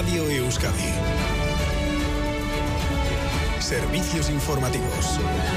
Radio Euskadi. Servicios informativos.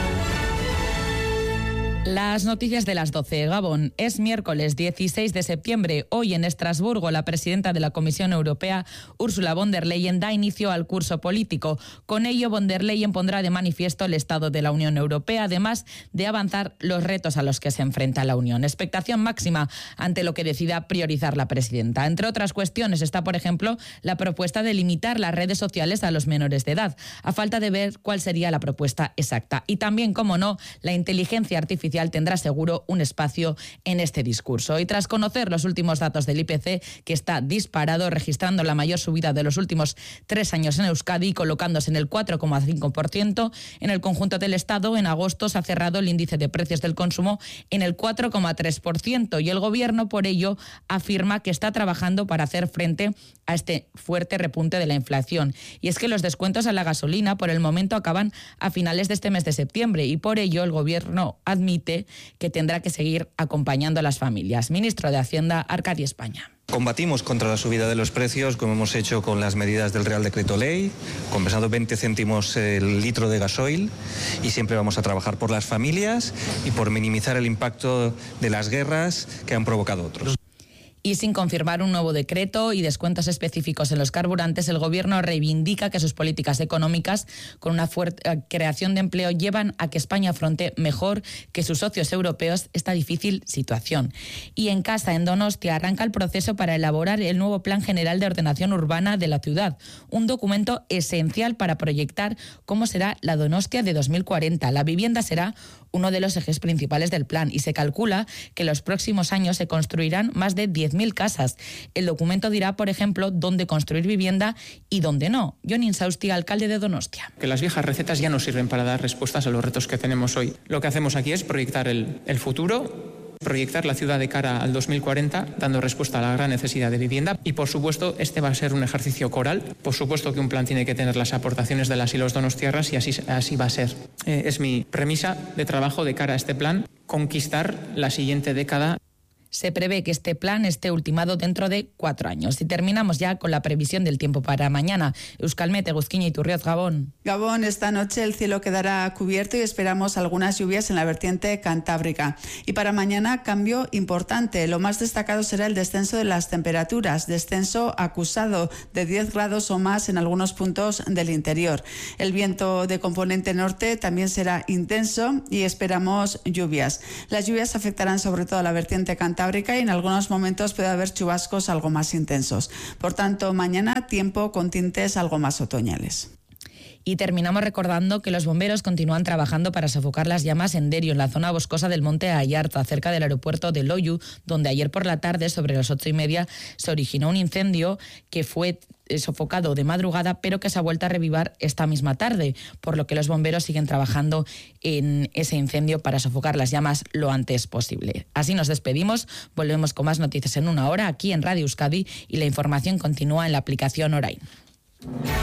Las noticias de las 12. Gabón, es miércoles 16 de septiembre. Hoy en Estrasburgo, la presidenta de la Comisión Europea, Ursula von der Leyen, da inicio al curso político. Con ello, von der Leyen pondrá de manifiesto el estado de la Unión Europea, además de avanzar los retos a los que se enfrenta la Unión. Expectación máxima ante lo que decida priorizar la presidenta. Entre otras cuestiones está, por ejemplo, la propuesta de limitar las redes sociales a los menores de edad, a falta de ver cuál sería la propuesta exacta. Y también, como no, la inteligencia artificial tendrá seguro un espacio en este discurso. Y tras conocer los últimos datos del IPC, que está disparado, registrando la mayor subida de los últimos 3 años en Euskadi, colocándose en el 4,5%, en el conjunto del Estado, en agosto se ha cerrado el índice de precios del consumo en el 4,3%, y el Gobierno, por ello, afirma que está trabajando para hacer frente a este fuerte repunte de la inflación. Y es que los descuentos a la gasolina, por el momento, acaban a finales de este mes de septiembre, y por ello el Gobierno admite que tendrá que seguir acompañando a las familias. Ministro de Hacienda, Arcadi España. Combatimos contra la subida de los precios, como hemos hecho con las medidas del Real Decreto Ley, compensando 20 céntimos el litro de gasoil, y siempre vamos a trabajar por las familias y por minimizar el impacto de las guerras que han provocado otros. Y sin confirmar un nuevo decreto y descuentos específicos en los carburantes, el Gobierno reivindica que sus políticas económicas, con una fuerte creación de empleo, llevan a que España afronte mejor que sus socios europeos esta difícil situación. Y en casa, en Donostia, arranca el proceso para elaborar el nuevo Plan General de Ordenación Urbana de la ciudad, un documento esencial para proyectar cómo será la Donostia de 2040. La vivienda será uno de los ejes principales del plan y se calcula que en los próximos años se construirán más de 10.000 casas. El documento dirá, por ejemplo, dónde construir vivienda y dónde no. Jon Insausti, alcalde de Donostia. Que las viejas recetas ya no sirven para dar respuestas a los retos que tenemos hoy. Lo que hacemos aquí es proyectar el futuro, proyectar la ciudad de cara al 2040, dando respuesta a la gran necesidad de vivienda. Y, por supuesto, este va a ser un ejercicio coral. Por supuesto que un plan tiene que tener las aportaciones de las y los donostiarras, y así va a ser. Es mi premisa de trabajo de cara a este plan, conquistar la siguiente década. Se prevé que este plan esté ultimado dentro de 4 años. Y terminamos ya con la previsión del tiempo para mañana. Euskalmet, Eguzquiña y Turrioz, Gabón. Gabón, esta noche el cielo quedará cubierto y esperamos algunas lluvias en la vertiente cantábrica. Y para mañana, cambio importante. Lo más destacado será el descenso de las temperaturas, descenso acusado de 10 grados o más en algunos puntos del interior. El viento de componente norte también será intenso y esperamos lluvias. Las lluvias afectarán sobre todo a la vertiente cantábrica, y en algunos momentos puede haber chubascos algo más intensos. Por tanto, mañana tiempo con tintes algo más otoñales. Y terminamos recordando que los bomberos continúan trabajando para sofocar las llamas en Derio, en la zona boscosa del Monte Ayarza, cerca del aeropuerto de Loiu, donde ayer por la tarde, sobre las 8:30, se originó un incendio que fue sofocado de madrugada, pero que se ha vuelto a revivar esta misma tarde, por lo que los bomberos siguen trabajando en ese incendio para sofocar las llamas lo antes posible. Así nos despedimos, volvemos con más noticias en 1 hora aquí en Radio Euskadi, y la información continúa en la aplicación Orain.